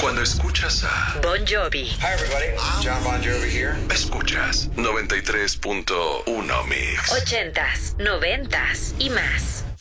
Cuando escuchas a Bon Jovi. Hi everybody, John Bon Jovi here. Escuchas 93.1 Mix. 80s, 90s y más.